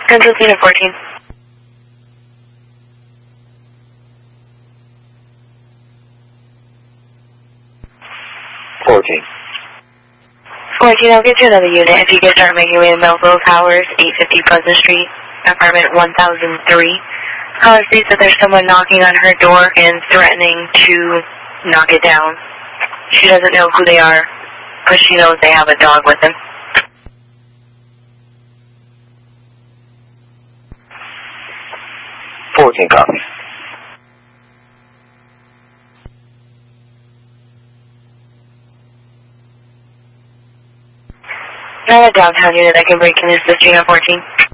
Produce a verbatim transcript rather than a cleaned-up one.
Central Unit fourteen. fourteen. fourteen, I'll get you another unit if you can start making your way to Melville Towers, eight fifty Pleasant Street, apartment one thousand three. Caller states that there's someone knocking on her door and threatening to knock it down. She doesn't know who they are, but she knows they have a dog with them. fourteen copy. I have a downtown unit that can break in this district on fourteen.